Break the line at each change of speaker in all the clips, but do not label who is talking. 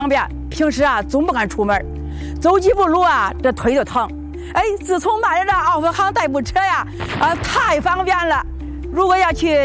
方便，平时啊总不敢出门，走几步路啊这腿就疼。哎，自从买了这奥福康代步车呀，太方便了。如果要去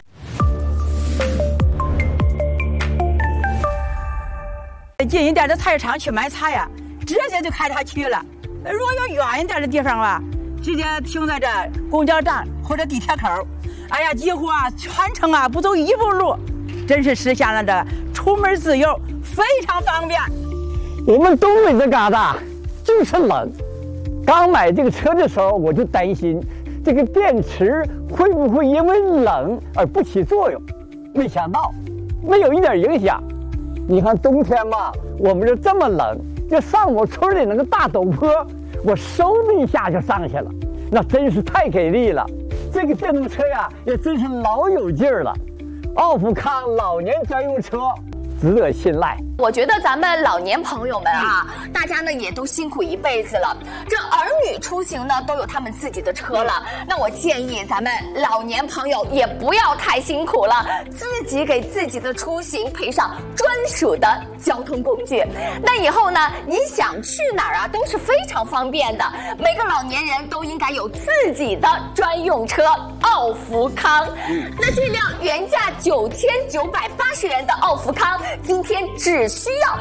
近一点的菜市场去买菜呀，直接就开它去了。如果要远一点的地方吧，直接停在这公交站或者地铁口。哎呀，几乎啊全程啊不走一步路，真是实现了这出门自由，非常方便。
我们东北这旮瘩就是冷。刚买这个车的时候，我就担心这个电池会不会因为冷而不起作用，没想到没有一点影响。你看冬天嘛，我们这么冷，就上我村里那个大陡坡，我嗖的一下就上去了，那真是太给力了。这个电动车呀，也真是老有劲儿了。奥福康老年专用车，值得信赖。
我觉得咱们老年朋友们啊，大家呢也都辛苦一辈子了，这儿女出行呢都有他们自己的车了，那我建议咱们老年朋友也不要太辛苦了，自己给自己的出行配上专属的交通工具。那以后呢，你想去哪儿啊，都是非常方便的。每个老年人都应该有自己的专用车奥福康。那这辆原价9980元的奥福康，今天只需要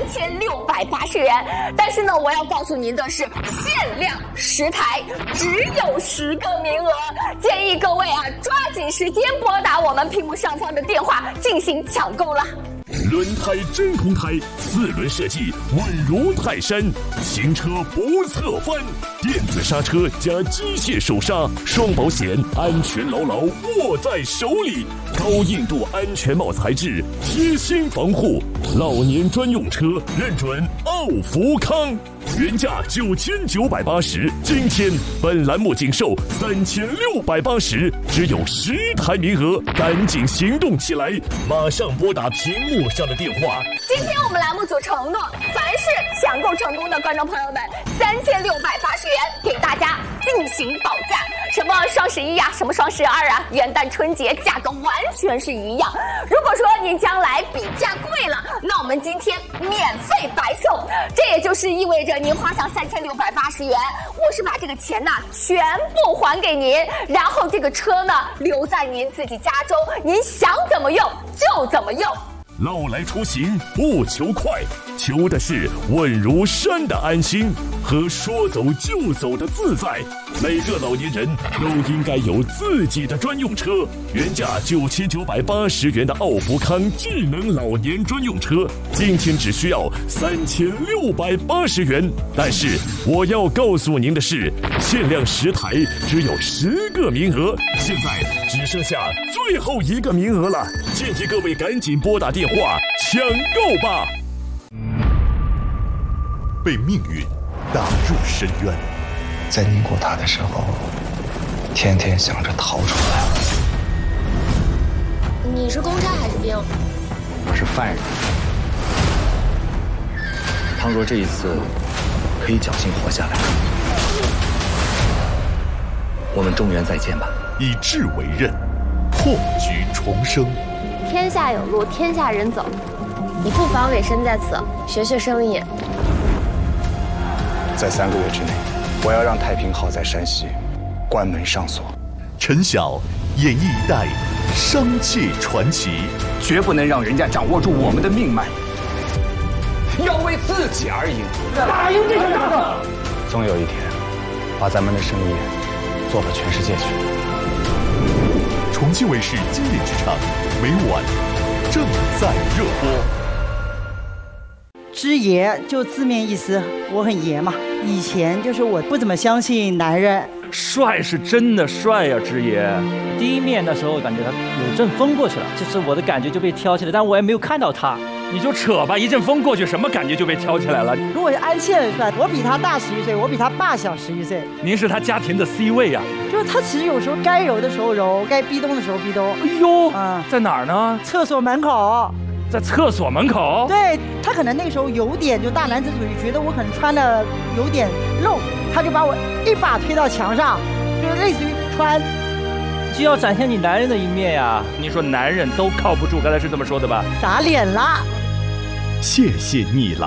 3680元，但是呢，我要告诉您的是，限量10台，只有10个名额，建议各位啊，抓紧时间拨打我们屏幕上方的电话进行抢购了。
轮胎真空胎，4轮设计稳如泰山，行车不侧翻，电子刹车加机械手刹，双保险，安全牢牢握在手里。高硬度安全帽材质，贴心防护，老年专用车认准奥福康。原价9980，今天本栏目仅售3680，只有10台名额，赶紧行动起来，马上拨打屏幕上的电话。
今天我们栏目组承诺，凡是抢购成功的观众朋友们，3680元给大家进行保价。什么双11呀，什么双12啊，元旦春节价格完全是一样。如果说您将来比价贵了，那我们今天免费白送。这也就是意味着您花上3680元，我是把这个钱呢全部还给您，然后这个车呢留在您自己家中，您想怎么用就怎么用。
老来出行不求快，求的是稳如山的安心和说走就走的自在。每个老年人都应该有自己的专用车。原价9980元的奥福康智能老年专用车，今天只需要3680元。但是我要告诉您的是，限量10台，只有10个名额，现在只剩下最后1个名额了，建议各位赶紧拨打电话抢购吧。
被命运打入深渊，
在拧过它的时候，天天想着逃出来。
你是公差还是兵？
我是犯人。倘若这一次可以侥幸活下来，我们中原再见吧。
以智为刃，破局重生。
天下有路，天下人走，你不妨委身在此，学学生意。
在3个月之内，我要让太平号在山西关门上锁。
陈晓演绎一代商界传奇，
绝不能让人家掌握住我们的命脉，要为自己而赢。打赢这场仗，总有一天，把咱们的生意做到全世界去。
重庆卫视经典剧场，每晚正在热播。
知爷就字面意思，我很爷嘛。以前就是我不怎么相信男人。
帅是真的帅呀，知爷。第一面的时候感觉他有阵风过去了，就是我的感觉就被挑起来，但我也没有看到他。你就扯吧，一阵风过去，什么感觉就被挑起来了？
如果是安茜帅，我比他大11岁，我比他爸小11岁。
您是他家庭的 C 位呀。
就是他其实有时候该柔的时候柔，该逼咚的时候逼咚。
哎呦，在哪儿呢？
厕所门口。
在厕所门口？
对，他可能那时候有点就大男子主义，觉得我可能穿的有点露，他就把我一把推到墙上，就是类似于穿。
就要展现你男人的一面呀！你说男人都靠不住，刚才是这么说的吧？
打脸了。
谢谢你来。